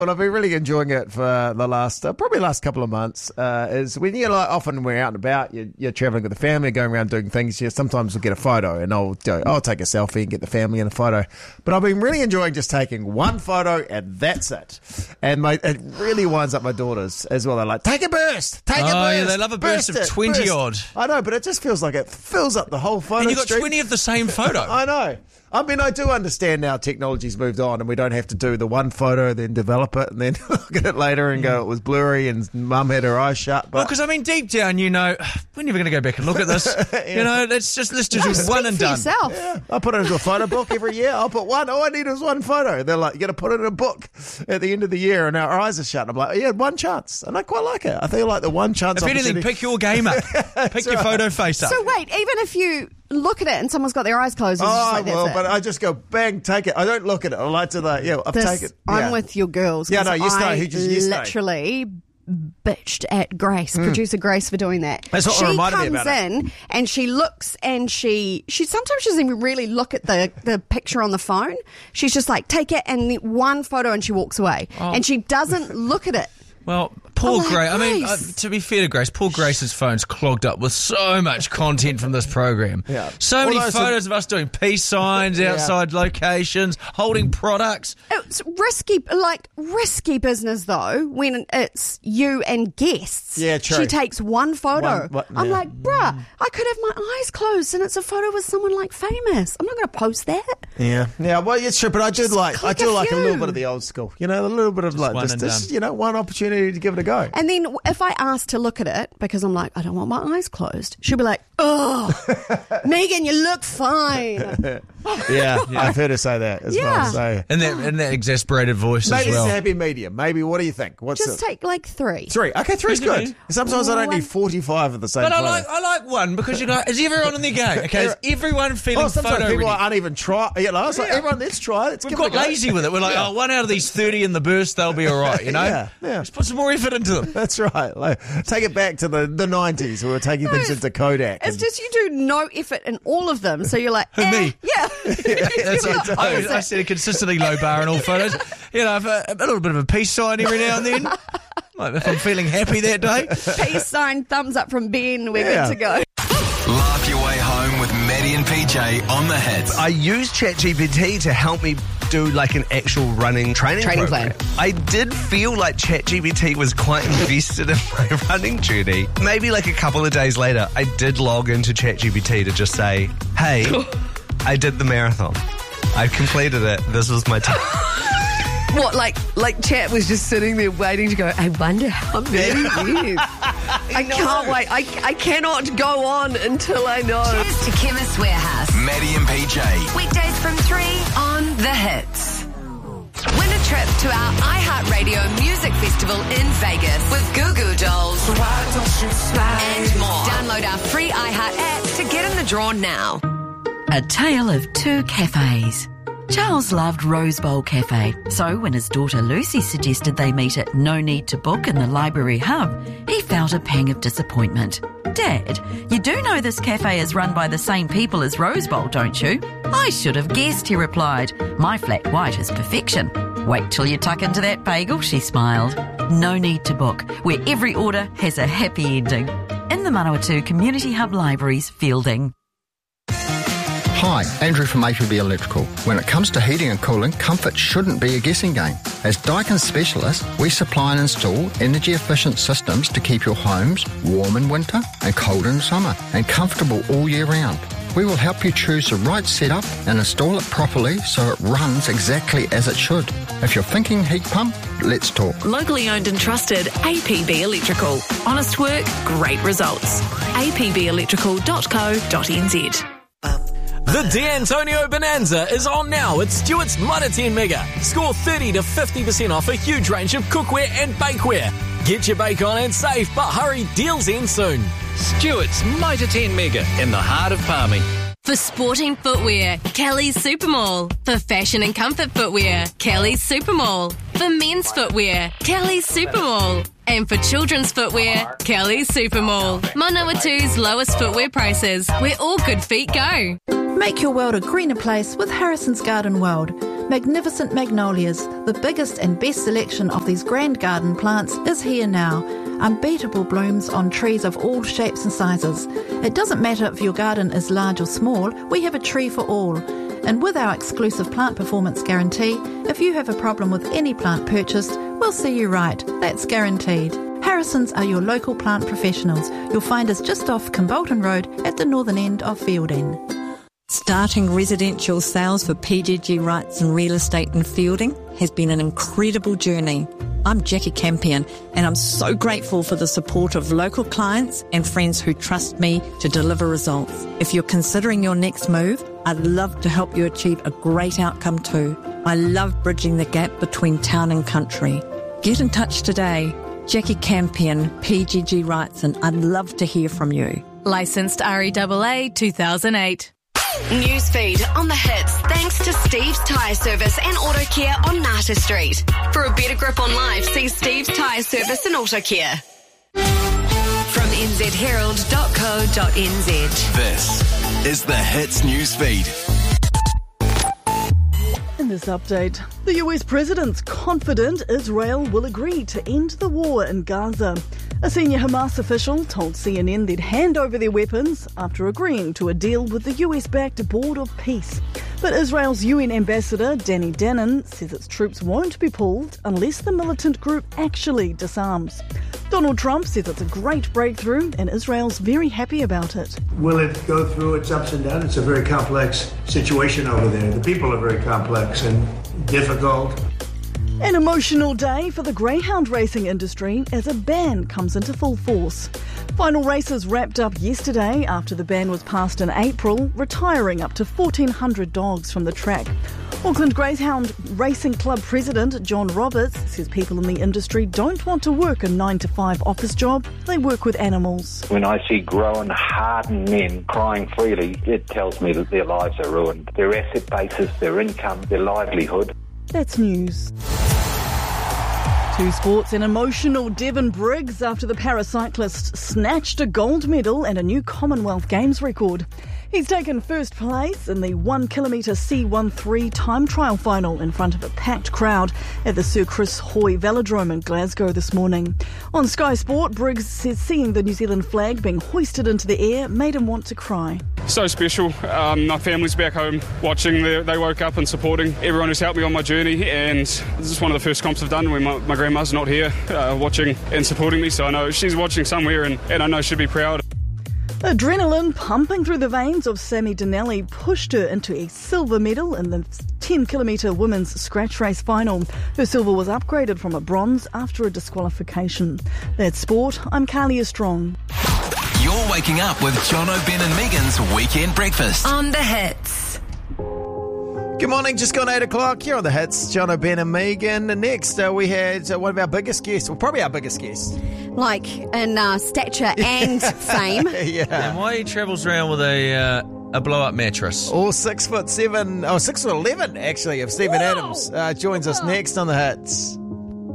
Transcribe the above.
Well, I've been really enjoying it for the last couple of months. Is when you're often we're out and about, you're traveling with the family, going around doing things. Sometimes we'll get a photo, and I'll take a selfie and get the family in a photo. But I've been really enjoying just taking one photo, and that's it. And it really winds up my daughters as well. They're like, take a burst, take a burst. Oh, yeah, they love a burst of 20 odd. I know, but it just feels like it fills up the whole photo. And you got stream. 20 of the same photo. I know. I mean, I do understand now technology's moved on and we don't have to do the one photo, then develop it, and then look at it later and go, it was blurry and mum had her eyes shut. But... Well, because, I mean, deep down, we're never going to go back and look at this. Yeah. Let's just do one and done. Yourself. Yeah. I put it into a photo book every year. I'll put one. All I need is one photo. They're like, you got to put it in a book at the end of the year, and our eyes are shut. And I'm like, yeah, one chance. And I quite like it. I feel like the one chance. If anything, pick your game up. Pick your photo face up. So wait, even if you look at it and someone's got their eyes closed, it's just like, that's it. But I just go, bang, take it. I don't look at it. I like to, I've taken it. Yeah. I'm with your girls. Yeah, no, you stay. You literally bitched at Grace, producer Grace, for doing that. That's what reminded me about it. She comes in and she looks and she sometimes she doesn't even really look at the picture on the phone. She's just like, take it and one photo, and she walks away. And she doesn't look at it. Well, poor Grace. I mean, Grace. to be fair to Grace, poor Grace's phone's clogged up with so much content from this program. Yeah. So many photos of us doing peace signs outside locations, holding products. It's risky business though when it's you and guests. Yeah, true. She takes one photo. I'm like, bruh, I could have my eyes closed and it's a photo with someone like famous. I'm not going to post that. Yeah. Well, it's true, but I do like a few. little bit of the old school. A little bit of one opportunity to give it a go. And then if I ask to look at it, because I'm like, I don't want my eyes closed, she'll be like, oh, Megan, you look fine. Yeah, I've heard her say that as well. So. And that exasperated voice as well. Maybe it's a happy medium. Maybe, what do you think? Just take like 3. 3. Okay, 3's good. Sometimes I don't need 45 of the same. But photo. I like one because you go, is everyone in their game? Okay, is everyone feeling sometimes photo people ready? aren't even try. It's like, everyone, let's try it. We've got lazy with it. We're like, one out of these 30 in the burst, they'll be all right, Yeah. Just put some more effort into them. That's right. Take it back to the 90s. We were taking things into Kodak. It's just you do no effort in all of them. So you're like, me? Yeah. I set a consistently low bar in all photos. A little bit of a peace sign every now and then. Like if I'm feeling happy that day. Peace sign, thumbs up from Ben. We're good to go. Laugh your way home with Maddie and PJ on the hits. I used ChatGPT to help me do like an actual training plan. I did feel like ChatGPT was quite invested in my running journey. Maybe like a couple of days later, I did log into ChatGPT to just say, hey, I did the marathon. I completed it. This was my time. What, like Chat was just sitting there waiting to go, I wonder how many years. I can't wait. I cannot go on until I know. Cheers to Chemist Warehouse. Maddie and PJ. Weekdays from 3 on The Hits. Win a trip to our iHeartRadio Music Festival in Vegas with Goo Goo Dolls and more. Download our free iHeart app to get in the draw now. A tale of 2 cafes. Charles loved Rose Bowl Cafe, so when his daughter Lucy suggested they meet at No Need to Book in the Library Hub, he felt a pang of disappointment. Dad, you do know this cafe is run by the same people as Rose Bowl, don't you? I should have guessed, he replied. My flat white is perfection. Wait till you tuck into that bagel, she smiled. No Need to Book, where every order has a happy ending. In the Manawatu Community Hub Libraries, Fielding. Hi, Andrew from APB Electrical. When it comes to heating and cooling, comfort shouldn't be a guessing game. As Daikin specialists, we supply and install energy-efficient systems to keep your homes warm in winter and cold in summer and comfortable all year round. We will help you choose the right setup and install it properly so it runs exactly as it should. If you're thinking heat pump, let's talk. Locally owned and trusted APB Electrical. Honest work, great results. apbelectrical.co.nz. The D'Antonio Bonanza is on now at Stewart's Mitre 10 Mega. Score 30 to 50% off a huge range of cookware and bakeware. Get your bake on and save, but hurry, deals end soon. Stewart's Mitre 10 Mega in the heart of Palmy. For sporting footwear, Kelly's Supermall. For fashion and comfort footwear, Kelly's Supermall. For men's footwear, Kelly's Supermall. And for children's footwear, Kelly's Supermall. Manawatu's lowest footwear prices, where all good feet go. Make your world a greener place with Harrison's Garden World. Magnificent Magnolias, the biggest and best selection of these grand garden plants, is here now. Unbeatable blooms on trees of all shapes and sizes. It doesn't matter if your garden is large or small, we have a tree for all. And with our exclusive plant performance guarantee, if you have a problem with any plant purchased, we'll see you right. That's guaranteed. Harrison's are your local plant professionals. You'll find us just off Kimbolton Road at the northern end of Fielding. Starting residential sales for PGG Wrights and Real Estate in Fielding has been an incredible journey. I'm Jackie Campion, and I'm so grateful for the support of local clients and friends who trust me to deliver results. If you're considering your next move, I'd love to help you achieve a great outcome too. I love bridging the gap between town and country. Get in touch today. Jackie Campion, PGG Wrights, and I'd love to hear from you. Licensed REAA 2008. Newsfeed on the hits thanks to Steve's Tyre Service and Auto Care on Nata Street. For a better grip on life, see Steve's Tyre Service and Auto Care. From nzherald.co.nz. This is the Hits Newsfeed. In this update, the US president's confident Israel will agree to end the war in Gaza. A senior Hamas official told CNN they'd hand over their weapons after agreeing to a deal with the US-backed Board of Peace. But Israel's UN ambassador, Danny Danon, says its troops won't be pulled unless the militant group actually disarms. Donald Trump says it's a great breakthrough and Israel's very happy about it. Will it go through its ups and downs? It's a very complex situation over there. The people are very complex and difficult. An emotional day for the greyhound racing industry as a ban comes into full force. Final races wrapped up yesterday after the ban was passed in April, retiring up to 1,400 dogs from the track. Auckland Greyhound Racing Club President John Roberts says people in the industry don't want to work a 9-to-5 office job. They work with animals. When I see grown, hardened men crying freely, it tells me that their lives are ruined. Their asset bases, their income, their livelihood. That's news. To sports, an emotional Devon Briggs after the paracyclist snatched a gold medal and a new Commonwealth Games record. He's taken first place in the 1 kilometre C13 time trial final in front of a packed crowd at the Sir Chris Hoy Velodrome in Glasgow this morning. On Sky Sport, Briggs says seeing the New Zealand flag being hoisted into the air made him want to cry. So special. My family's back home watching. They woke up and supporting everyone who's helped me on my journey, and this is one of the first comps I've done when my grandma's not here watching and supporting me, so I know she's watching somewhere and I know she'll be proud. Adrenaline pumping through the veins of Sammy Dinelli pushed her into a silver medal in the 10 kilometre women's scratch race final. Her silver was upgraded from a bronze after a disqualification. That's sport. I'm Carlia Strong. You're waking up with Jono, Ben and Megan's Weekend Breakfast. On the hits. Good morning, just gone 8 o'clock here on the hits. Jono, Ben and Megan. Next, we had one of our biggest guests, well, probably our biggest guest. Like in stature and fame. Yeah. And why he travels around with a blow-up mattress. All 6'7", 6'11" actually, of Stephen Adams joins us next on the hits.